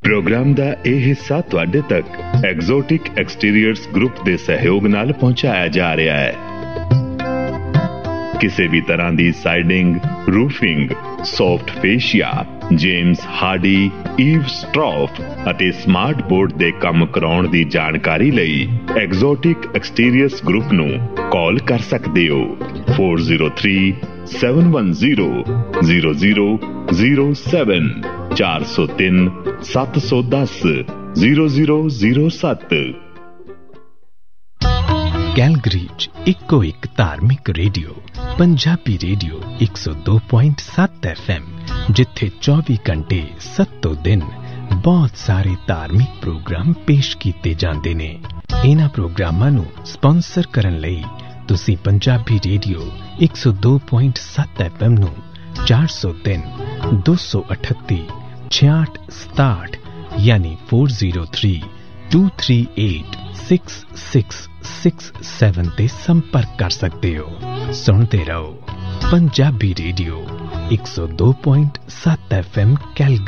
Programme का यह हिस्सा तुहाडे तक एग्जोटिक एक्सटीरियर्स ग्रुप के सहयोग नाल पहुंचाया जा रहा है। किसी भी तरह की siding, roofing, soft fascia, James Hardy, ewe स्ट्रॉफ ਅਤੇ स्मार्ट बोर्ड ਦੇ ਕੰਮ ਕਰਾਉਣ ਦੀ ਜਾਣਕਾਰੀ ਲਈ एग्जोटिक एक्सटीरियर्स ग्रुप ਨੂੰ ਕਾਲ ਕਰ ਸਕਦੇ ਹੋ 4037100007 4037100007। ਕੈਲਗਰੀ 'ਚ ਇੱਕੋ ਇੱਕ ਧਾਰਮਿਕ ਰੇਡੀਓ ਪੰਜਾਬੀ ਰੇਡੀਓ 102.7 FM, ਜਿੱਥੇ 24 ਘੰਟੇ 7 ਦਿਨ ਬਹੁਤ ਸਾਰੇ ਧਾਰਮਿਕ ਪ੍ਰੋਗਰਾਮ ਪੇਸ਼ ਕੀਤੇ ਜਾਂਦੇ ਨੇ। ਇਹਨਾਂ ਪ੍ਰੋਗਰਾਮਾਂ ਨੂੰ ਸਪਾਂਸਰ ਕਰਨ ਲਈ ਤੁਸੀਂ ਪੰਜਾਬੀ ਰੇਡੀਓ 102.7 FM ਨੂੰ 403 238 6667 ਯਾਨੀ 4032386667 ਤੇ ਸੰਪਰਕ ਕਰ ਸਕਦੇ ਹੋ। ਸੁਣਦੇ ਰਹੋ ਪੰਜਾਬੀ ਰੇਡੀਓ 102.7 FM ਕੈਲਗਰੀ।